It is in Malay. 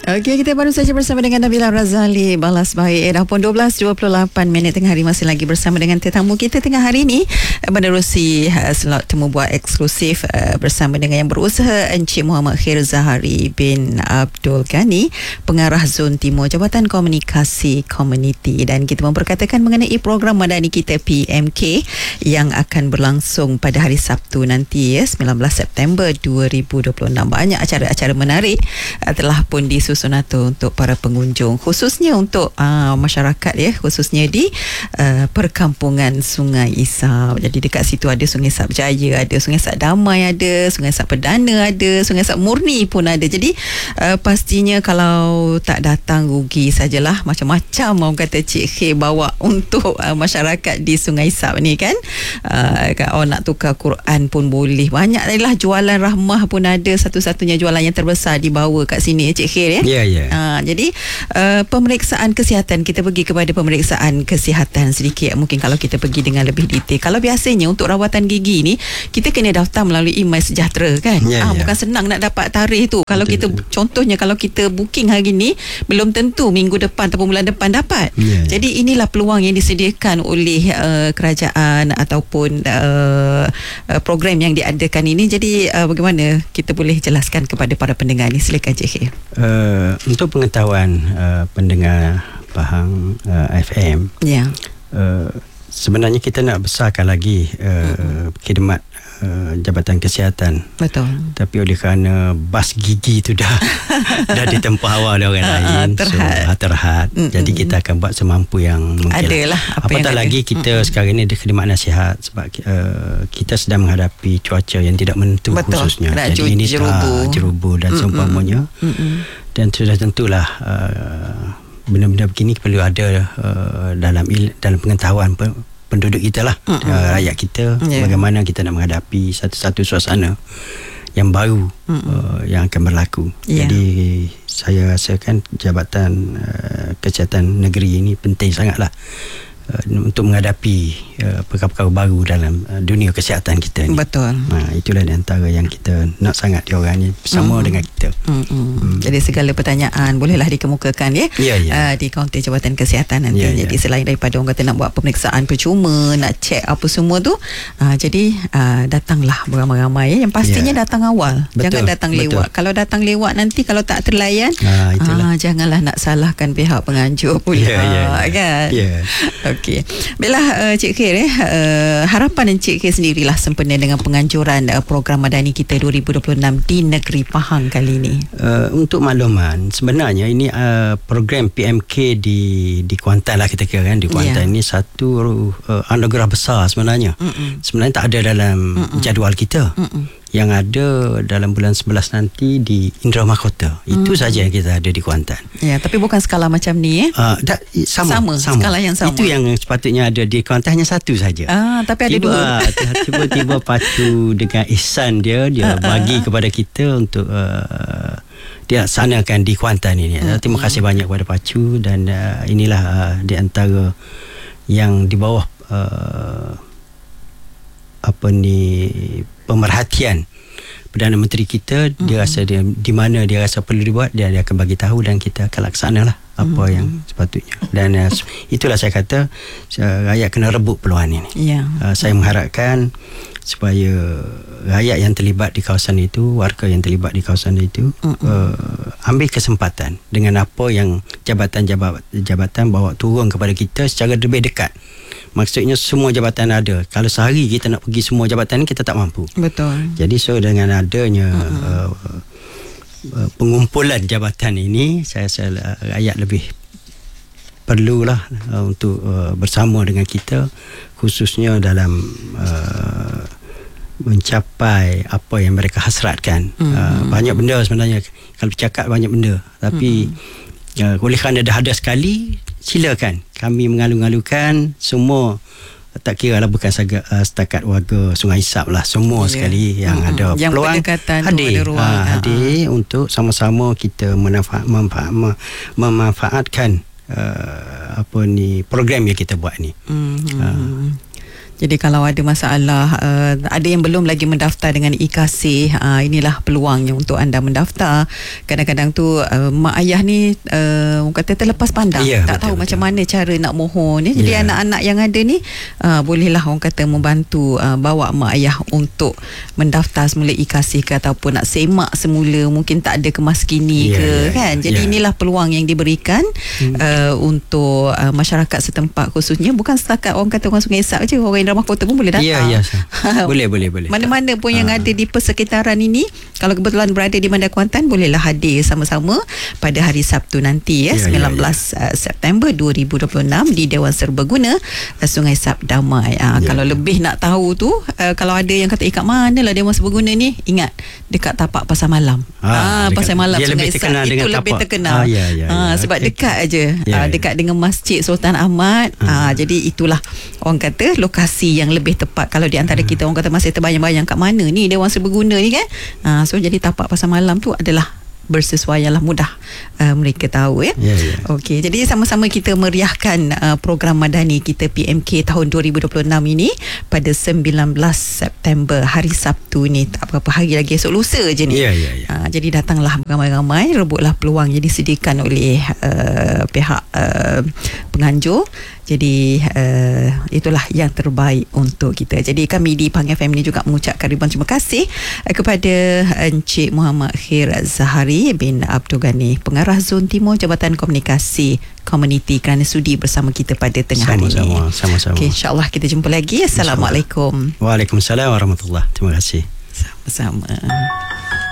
Okey, kita baru saja bersama dengan Nabila Razali Balas Baik. Dah pun 12.28 tengah hari, masih lagi bersama dengan tetamu kita tengah hari ini menerusi slot temu bual eksklusif bersama dengan yang berusaha Encik Muhammad Khair Zahari bin Abdul Ghani, Pengarah Zon Timur Jabatan Komunikasi Komuniti, dan kita memperkatakan mengenai program madani kita PMK yang akan berlangsung pada hari Sabtu nanti 19 September 2026. Banyak acara-acara menarik telah pun disusun untuk para pengunjung, khususnya untuk masyarakat khususnya di perkampungan Sungai Isap. Jadi dekat situ ada Sungai Isap Jaya, ada Sungai Isap Damai, ada Sungai Isap Perdana, ada Sungai Isap Murni pun ada. Jadi pastinya kalau tak datang rugi sajalah. Macam-macam orang kata Cik Khair bawa untuk masyarakat di Sungai Isap ni kan. Kalau nak tukar Quran pun boleh. Banyak lah jualan rahmah pun ada. Satu-satunya jualan yang terbesar dibawa kat sini Cik Khair jadi pemeriksaan kesihatan, kita pergi kepada pemeriksaan kesihatan sedikit. Mungkin kalau kita pergi dengan lebih detail, kalau biasanya untuk rawatan gigi ni kita kena daftar melalui MySejahtera kan. Bukan senang nak dapat tarikh tu. Kalau kita contohnya kalau kita booking hari ni, belum tentu minggu depan ataupun bulan depan dapat. Jadi inilah peluang yang disediakan oleh kerajaan ataupun program yang diadakan ini. Jadi bagaimana kita boleh jelaskan kepada para pendengar ni? Silakan Cik Khair. Untuk pengetahuan pendengar Pahang FM, sebenarnya kita nak besarkan lagi khidmat Jabatan Kesihatan. Betul. Tapi oleh kerana bas gigi tu dah ditempah awal oleh orang lain, terhad. Jadi kita akan buat semampu yang mungkin. Adalah apatah lagi kita sekarang ni ada khidmat nasihat sebab kita sedang menghadapi cuaca yang tidak menentu. Betul. Khususnya. Jadi ini jerubu dan seumpamanya. Dan sudah tentulah benda-benda begini perlu ada dalam pengetahuan penduduk kita lah, rakyat kita, bagaimana kita nak menghadapi satu suasana yang baru yang akan berlaku. Jadi saya rasakan Jabatan Kesihatan Negeri ini penting sangatlah untuk menghadapi perkara-perkara baru dalam dunia kesihatan kita ni. Betul. Itulah di antara yang kita nak sangat diorang ni bersama dengan kita. Jadi segala pertanyaan bolehlah dikemukakan di kaunter Jabatan Kesihatan nanti. Jadi selain daripada orang kata nak buat pemeriksaan percuma, nak cek apa semua tu, jadi datanglah beramai-ramai. Yang pastinya datang awal. Jangan datang lewat. Kalau datang lewat nanti kalau tak terlayan, janganlah nak salahkan pihak penganjur pula. Kan? Okey. Baiklah Cik Khair, harapan Encik Khair sendirilah sempena dengan penganjuran program madani kita 2026 di negeri Pahang kali ini. Untuk makluman, sebenarnya ini program PMK di Kuantan lah kita kira kan. Di Kuantan ini satu anugerah besar sebenarnya. Sebenarnya tak ada dalam jadual kita. Yang ada dalam bulan 11 nanti di Indra Mahkota. Itu saja yang kita ada di Kuantan. Tapi bukan skala macam ni sama. Skala yang sama. Itu yang sepatutnya ada di Kuantan, hanya satu saja. Tapi ada dua. Tiba-tiba Pacu dengan ihsan dia bagi kepada kita untuk dia laksanakan di Kuantan ini. Terima kasih banyak kepada Pacu, dan inilah di antara yang di bawah pemerhatian Perdana Menteri kita. Dia rasa di mana dia rasa perlu dibuat, dia akan bagi tahu dan kita akan laksanalah apa yang sepatutnya. Dan itulah saya kata rakyat kena rebut peluang ini. Saya mengharapkan supaya rakyat yang terlibat di kawasan itu, warga yang terlibat di kawasan itu ambil kesempatan dengan apa yang jabatan bawa turun kepada kita secara lebih dekat. Maksudnya semua jabatan ada. Kalau sehari kita nak pergi semua jabatan ni, kita tak mampu. Betul. Jadi dengan adanya pengumpulan jabatan ini, saya rasa rakyat lebih perlulah untuk bersama dengan kita, khususnya dalam mencapai apa yang mereka hasratkan. Banyak benda sebenarnya, kalau bercakap banyak benda, tapi oleh kerana dah ada sekali, silakan kami mengalu-alukan semua, tak kira lah, bukan setakat warga Sungai Isap lah, semua sekali yang ada yang peluang hadir untuk sama-sama kita memanfaatkan program yang kita buat ni. Jadi kalau ada masalah, ada yang belum lagi mendaftar dengan e-Kasih, inilah peluangnya untuk anda mendaftar. Kadang-kadang tu mak ayah ni orang kata terlepas pandang, tak tahu macam mana cara nak mohon. Jadi anak-anak yang ada ni bolehlah orang kata membantu bawa mak ayah untuk mendaftar semula e-Kasih ke, ataupun nak semak semula, mungkin tak ada kemas kini kan. Jadi inilah peluang yang diberikan untuk masyarakat setempat, khususnya bukan setakat orang kata orang Sungai Sak je, orang Indah Mahkota pun boleh datang. Boleh. Mana-mana pun yang ada di persekitaran ini, kalau kebetulan berada di Bandar Kuantan, bolehlah hadir sama-sama pada hari Sabtu nanti 19 September 2026 di Dewan Serbaguna Sungai Sap Damai. Kalau lebih nak tahu tu, kalau ada yang kata kat mana lah Dewan Serbaguna ni, ingat dekat tapak Pasar Malam. Pasar Malam Sungai Sap itu lebih terkenal. Sebab dekat aja, dekat dengan Masjid Sultan Ahmad. Jadi itulah orang kata lokasi yang lebih tepat. Kalau di antara kita orang kata masih terbayang-bayang kat mana ni Dewan Serbaguna ni kan, so jadi tapak Pasar Malam tu adalah bersesuaian lah, mudah mereka tahu Okey, jadi sama-sama kita meriahkan program Madani kita PMK tahun 2026 ini pada 19 September hari Sabtu ni. Tak berapa hari lagi, esok lusa je ni. Jadi datanglah ramai-ramai, rebutlah peluang yang disediakan oleh pihak penganjur. Jadi itulah yang terbaik untuk kita. Jadi kami di Pang FM ni juga mengucapkan ribuan terima kasih kepada Encik Muhammad Khair Zahari bin Abdul Ghani, Pengarah Zon Timur Jabatan Komunikasi Komuniti, kerana sudi bersama kita pada tengah hari ini. Sama-sama. Okay, InsyaAllah kita jumpa lagi. Assalamualaikum. Waalaikumsalam warahmatullahi. Terima kasih. Sama-sama.